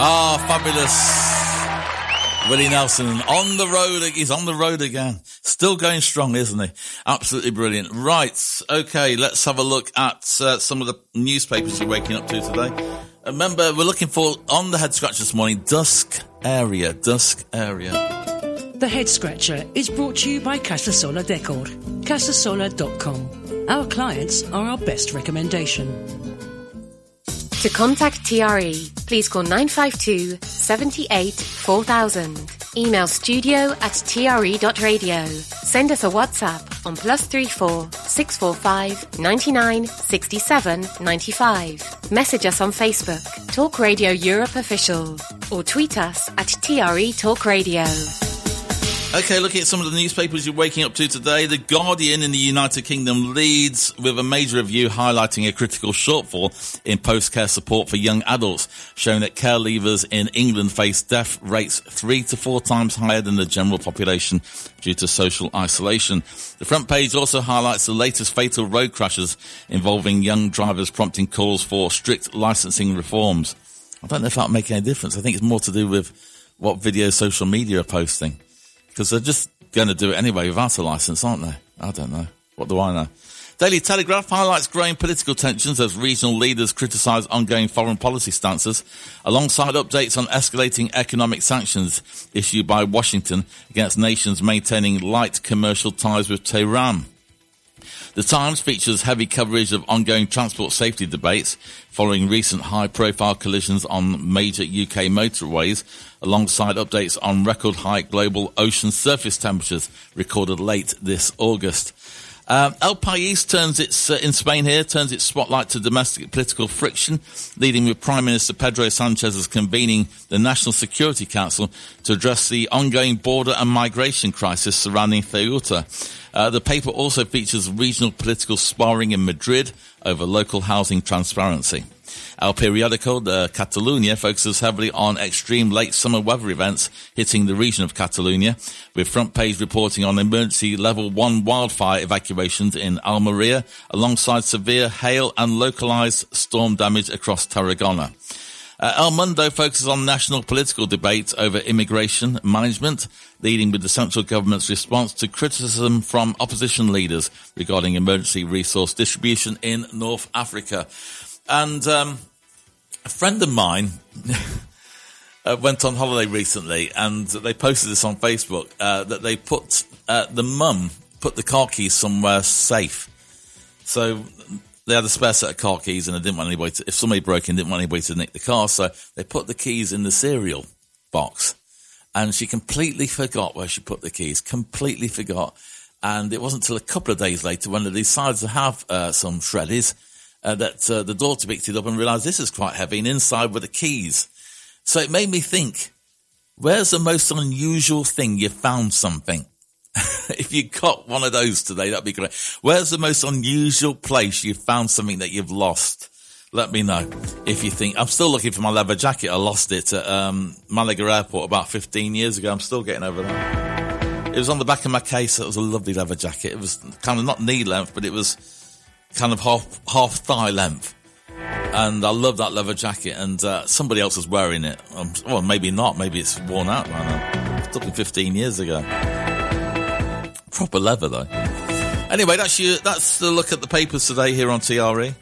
Ah, fabulous. Willie Nelson on the road. He's on the road again. Still going strong, isn't he? Absolutely brilliant. Right. Okay. Let's have a look at some of the newspapers you're waking up to today. Remember, we're looking for, on the head scratch this morning, Dusk Area. The Head Scratcher is brought to you by Casasola Decor. Casasola.com. Our clients are our best recommendation. To contact TRE, please call 952 78 4000. Email studio@tre.radio. Send us a WhatsApp on +34 645 99 67 95. Message us on Facebook, Talk Radio Europe Official, or tweet us at TRE Talk Radio. Okay, looking at some of the newspapers you're waking up to today. The Guardian in the United Kingdom leads with a major review highlighting a critical shortfall in post-care support for young adults, showing that care leavers in England face death rates 3 to 4 times higher than the general population due to social isolation. The front page also highlights the latest fatal road crashes involving young drivers, prompting calls for strict licensing reforms. I don't know if that'll make any difference. I think it's more to do with what videos social media are posting. Because they're just going to do it anyway without a licence, aren't they? I don't know. What do I know? Daily Telegraph highlights growing political tensions as regional leaders criticise ongoing foreign policy stances, alongside updates on escalating economic sanctions issued by Washington against nations maintaining light commercial ties with Tehran. The Times features heavy coverage of ongoing transport safety debates following recent high-profile collisions on major UK motorways, alongside updates on record-high global ocean surface temperatures recorded late this August. El País in Spain turns its spotlight to domestic political friction, leading with Prime Minister Pedro Sanchez's convening the National Security Council to address the ongoing border and migration crisis surrounding Ceuta. The paper also features regional political sparring in Madrid over local housing transparency. El Periódico de Catalunya focuses heavily on extreme late summer weather events hitting the region of Catalonia, with front page reporting on emergency level 1 wildfire evacuations in Almeria, alongside severe hail and localized storm damage across Tarragona. El Mundo focuses on national political debate over immigration management, leading with the central government's response to criticism from opposition leaders regarding emergency resource distribution in North Africa. And a friend of mine went on holiday recently, and they posted this on Facebook, that they put the mum put the car keys somewhere safe. So they had a spare set of car keys, and they didn't want anybody to, if somebody broke in, didn't want anybody to nick the car, so they put the keys in the cereal box. And she completely forgot where she put the keys, completely forgot. And it wasn't until a couple of days later when they decided to have some shreddies that the daughter picked it up and realised this is quite heavy, and inside were the keys. So it made me think, where's the most unusual thing you found something? If you got one of those today, that'd be great. Where's the most unusual place you found something that you've lost? Let me know if you think. I'm still looking for my leather jacket. I lost it at Malaga Airport about 15 years ago. I'm still getting over that. It was on the back of my case. It was a lovely leather jacket. It was kind of not knee length, but it was kind of half thigh length. And I love that leather jacket, and somebody else was wearing it. Well, maybe not. Maybe it's worn out right now. It's talking 15 years ago. Proper leather, though. Anyway, that's the look at the papers today here on TRE.